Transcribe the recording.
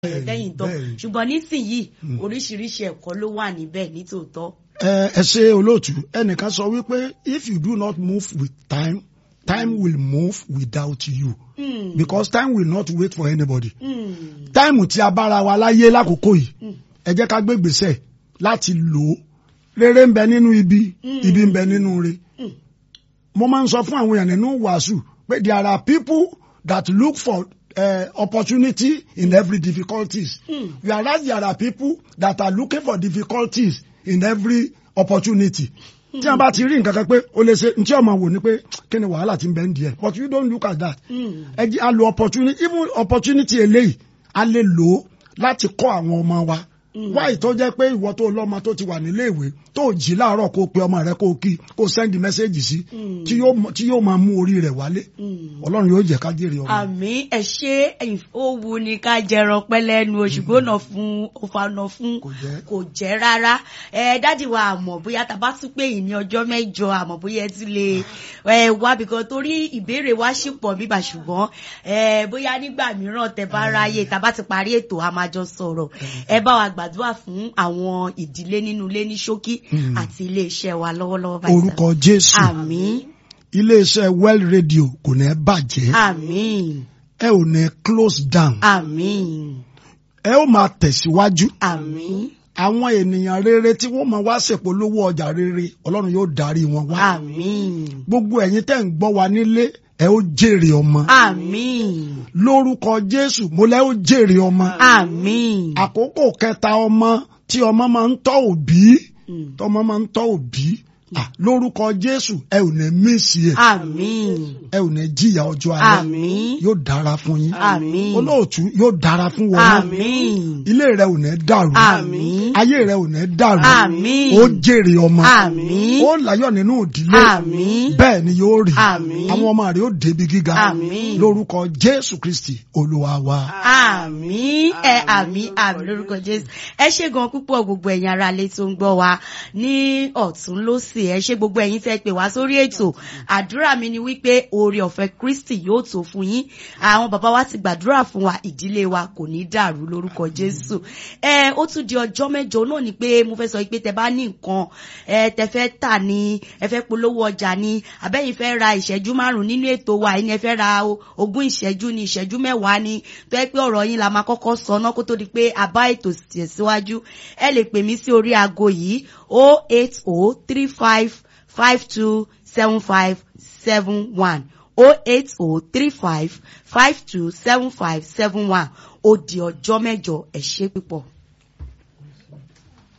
lẹ́yìn tán ṣùgbọ́n nísìnyìí oríṣiríṣi ẹ̀kọ́ ló wà níbẹ̀ nítòótọ́. ẹ ṣe olóòtú ẹnìkan sọ wípé if you do not move with time, time will move without you. Because time will not wait for anybody. Time tí a bára wa láyé lákòókò yìí ẹ jẹ́ ká gbé ìgbésẹ̀ láti lò ó. Rere ń bẹ nínú ibi, ibi ń bẹ nínú re. Mo máa ń sọ fún àwọn èèyàn nínú wàásù pé there are people that look for opportunity in every difficulties. Whereas there are people that are looking for difficulties in every opportunity. Tí a bá ti rí nǹkan kan pé o lè ṣe ntí ọmọ wò ni pé kí ni wàhálà ti ń bẹ ń di ẹ but you don't look at that. Ẹ jẹ́ a lo opportunity, even opportunity eléyìí a lè lò ó láti kọ́ àwọn ọmọ wa. Wáyé tó jẹ́ pé ìwọ tó lọ́mọ tó ti wà nílé ìwé tó jí láàárọ̀ kó pe ọmọ rẹ kó kí kó send message sí tí yóò máa mú orí rẹ̀ wálé. Ọlọ́run yóò jẹ́ ká jèrè ọmọ. Àmín. Ẹ ṣe òwú ni ká jẹran pẹ́lẹ́nu òṣùgbọ́nà fún òfàànà fún kò jẹ́ rárá. Dádì wa àmọ́ bóyá tá a bá tún pè yín ní ọjọ́ mẹ́jọ àmọ́ bóyá ẹ ti lè wá bìkan torí ìbéèrè wa ṣì pọ̀ bíbà ṣùgbọ́n bóyá nígbà mìíràn tẹ́ bá ráyè tá a bá ti parí ètò a máa jọ sọ̀rọ̀. Ẹ bá wa gbàdúrà fún àwọn ìdílé nínú ilé ní ṣókí àti iléeṣẹ́ wa lọ́wọ́lọ́wọ́ báyìí. Orúkọ Jésù. Àmín. Iléeṣẹ́ Well Radio kò ní bàjẹ́. Àmín. Ẹ ò ní close down. Àmín. Ẹ ó máa tẹ̀síwájú. Àmín. Àwọn ènìyàn rere tí wọ́n máa wá ṣèpolówó ọjà rere Ọlọ́run yóò darí wọn wá. Àmín. Gbogbo ẹ̀yin tẹ́ ń gbọ́ wa nílé ẹ ó jèrè ọmọ. Àmín. Lórúkọ Jésù mo lẹ́ ó jèrè ọmọ. Àmín. Àkókò kẹta ọmọ tí ọmọ máa ń tọ́ òbí tọ́mọ máa ń tọ́ òbí lórúkọ Jésù ẹ ò ní mísì ẹ. Àmín. Ẹ ò ní jìyà ọjọ́ alẹ́. Àmín. Yóò dára fún yín. Àmín. Olóòtú yóò dára fún wọn. Àmín. Ilé rẹ ò ní dàrú. Àmín. Ayé rẹ ò ní dàrú. Àmín. Ó jèrè ọmọ. Àmín. Ó láyọ̀ nínú ìdílé. Àmín. Bẹ́ẹ̀ ni yóò rí. Àmín. Àwọn ọmọ rẹ ó débi gíga. Àmín. Lórúkọ Jésù Kristi Olúwa wa. Àmín. Àmín lórúkọ Jésù. Ẹ ṣé gan púpọ̀ gbogbo ẹ̀yin ará ilé tó ń gbọ́ wa ní ọ̀tún lósì. Ẹ ṣé gbogbo ẹ̀yin tẹ́ pè wá sórí ètò. Àdúrà mi ni wípé oore ọ̀fẹ́ Kristi yóò tó fún yín. Àwọn bàbá wa ti gbàdúrà fún wa, ìdílé wa kò ní dàrú lórúkọ Jésù. Ó tún di ọjọ́ mẹ́jọ náà ni pé mo fẹ́ sọ pé tẹ́ bá ní nǹkan tẹ́ fẹ́ tà ní ẹ fẹ́ polówó ọjà ní àbẹ́yìn fẹ́ ra ìṣẹ́jú 5 nínú ètò wa yìí ni ẹ fẹ́ ra 20 ìṣẹ́jú ní ìṣẹ́jú 10 ní tó yẹ pé ọ̀rọ̀ yín la máa kọ́kọ́ sọ náà kó tó di pé a bá ètò tẹ̀síwájú. Ẹ lè pè mí sí orí aago yìí 08035527571 08035527571. Ó di ọjọ́ mẹ́jọ. Ẹ ṣé púpọ̀.